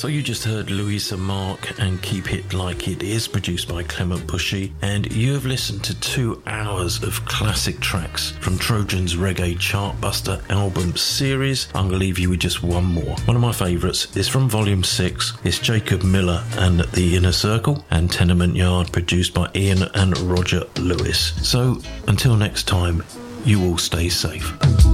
So you just heard Louisa Mark and Keep It Like It Is, produced by Clement Bushy, and you have listened to 2 hours of classic tracks from Trojan's Reggae Chartbuster album series. I'm going to leave you with just one more. One of my favourites is from Volume 6. It's Jacob Miller and The Inner Circle and Tenement Yard, produced by Ian and Roger Lewis. So until next time, you all stay safe.